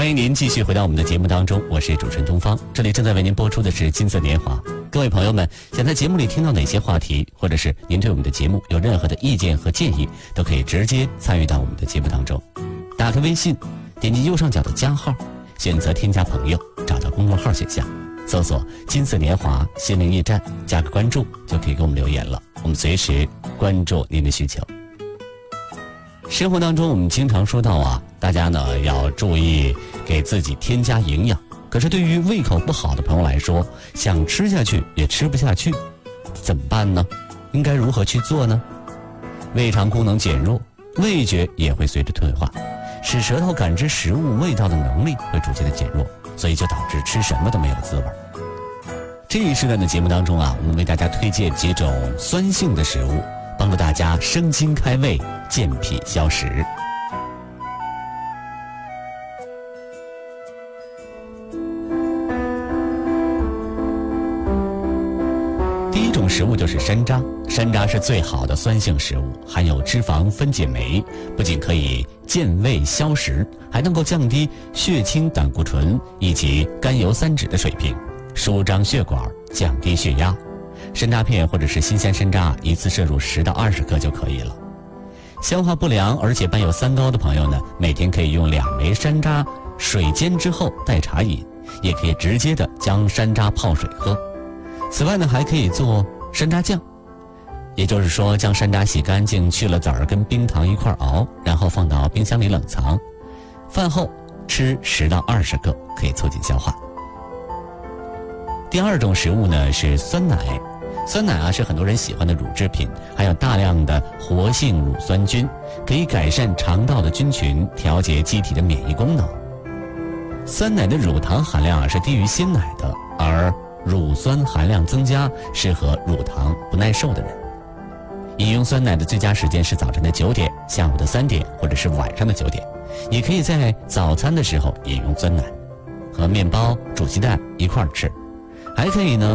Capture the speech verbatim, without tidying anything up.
欢迎您继续回到我们的节目当中，我是主持人东方，这里正在为您播出的是金色年华。各位朋友们，想在节目里听到哪些话题，或者是您对我们的节目有任何的意见和建议，都可以直接参与到我们的节目当中。打开微信，点击右上角的加号，选择添加朋友，找到公众号选项，搜索金色年华心灵驿站，加个关注就可以给我们留言了，我们随时关注您的需求。生活当中我们经常说到啊，大家呢要注意给自己添加营养，可是对于胃口不好的朋友来说，想吃下去也吃不下去，怎么办呢？应该如何去做呢？胃肠功能减弱，味觉也会随着退化，使舌头感知食物味道的能力会逐渐的减弱，所以就导致吃什么都没有滋味。这一时段的节目当中啊，我们为大家推荐几种酸性的食物，帮助大家生津开胃，健脾消食。第一种食物就是山楂，山楂是最好的酸性食物，含有脂肪分解酶，不仅可以健胃消食，还能够降低血清胆固醇以及甘油三酯的水平，舒张血管，降低血压。山楂片或者是新鲜山楂，一次摄入十到二十克就可以了。消化不良而且伴有三高的朋友呢，每天可以用两枚山楂水煎之后代茶饮，也可以直接的将山楂泡水喝。此外呢，还可以做山楂酱，也就是说将山楂洗干净，去了籽儿，跟冰糖一块熬，然后放到冰箱里冷藏，饭后吃十到二十个，可以促进消化。第二种食物呢是酸奶，酸奶啊是很多人喜欢的乳制品，含有大量的活性乳酸菌，可以改善肠道的菌群，调节机体的免疫功能。酸奶的乳糖含量啊是低于鲜奶的，而乳酸含量增加，适合乳糖不耐受的人。饮用酸奶的最佳时间是早晨的九点、下午的三点或者是晚上的九点，也可以在早餐的时候饮用酸奶，和面包、煮鸡蛋一块儿吃，还可以呢